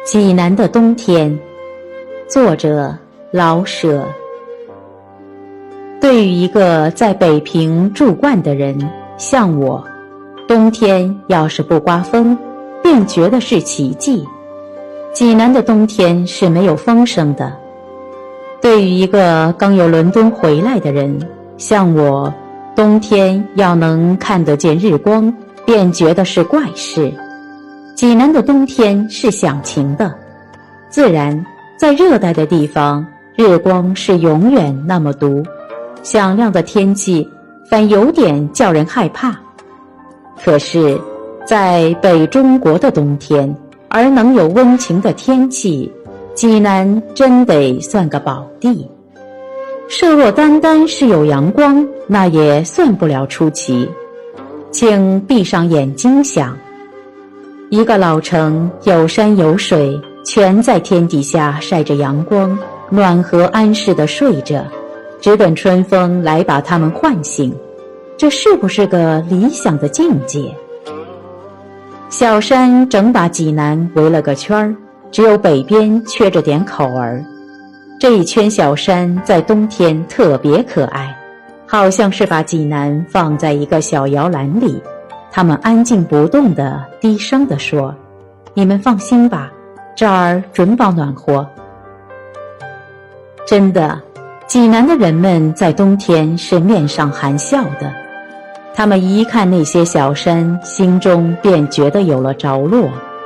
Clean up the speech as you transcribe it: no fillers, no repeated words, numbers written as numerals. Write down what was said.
济南的冬天，作者老舍。对于一个在北平住惯的人，像我，冬天要是不刮风，便觉得是奇迹。济南的冬天是没有风声的。对于一个刚由伦敦回来的人，像我，冬天要能看得见日光，便觉得是怪事。济南的冬天是响晴的，自然在热带的地方，日光是永远那么毒，响亮的天气反有点叫人害怕。可是在北中国的冬天，而能有温情的天气，济南真得算个宝地。设若单单是有阳光，那也算不了出奇。请闭上眼睛想，一个老城有山有水，全在天底下晒着阳光，暖和安适地睡着，只等春风来把它们唤醒。这是不是个理想的境界？小山整把济南围了个圈儿，只有北边缺着点口儿。这一圈小山在冬天特别可爱，好像是把济南放在一个小摇篮里。他们安静不动地低声地说：“你们放心吧，这儿准保暖和。”真的，济南的人们在冬天是面上含笑的。他们一看那些小山，心中便觉得有了着落。